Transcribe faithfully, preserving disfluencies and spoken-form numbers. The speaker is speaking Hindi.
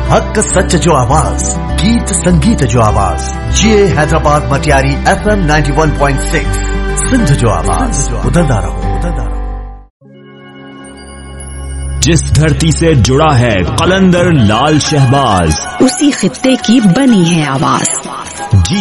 हक सच जो आवाज, गीत संगीत जो आवाज, ये Hyderabad Matiari F M ninety one point six Sindh जो आवाज, बदलता रहो बदलता रहो। जिस धरती से जुड़ा है कलंदर लाल शहबाज, उसी खित्ते की बनी है आवाज।